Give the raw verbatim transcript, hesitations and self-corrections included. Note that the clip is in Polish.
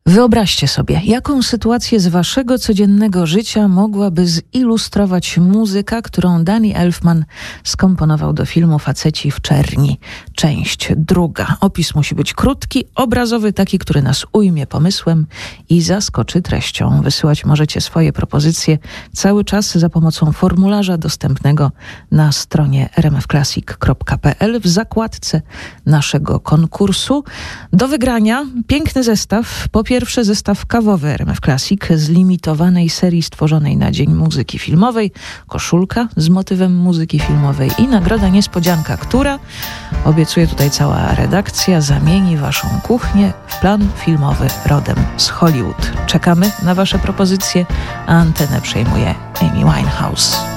Wyobraźcie sobie, jaką sytuację z waszego codziennego życia mogłaby zilustrować muzyka, którą Danny Elfman skomponował do filmu Faceci w czerni. Część druga. Opis musi być krótki, obrazowy, taki, który nas ujmie pomysłem i zaskoczy treścią. Wysyłać możecie swoje propozycje cały czas za pomocą formularza dostępnego na stronie r m f classic kropka p l w zakładce naszego konkursu. Do wygrania piękny zestaw. Po pierwsze zestaw kawowy R M F Classic z limitowanej serii stworzonej na Dzień Muzyki Filmowej, koszulka z motywem muzyki filmowej i nagroda niespodzianka, która, obiecuje tutaj cała redakcja, zamieni waszą kuchnię w plan filmowy rodem z Hollywood. Czekamy na wasze propozycje, a antenę przejmuje Amy Winehouse.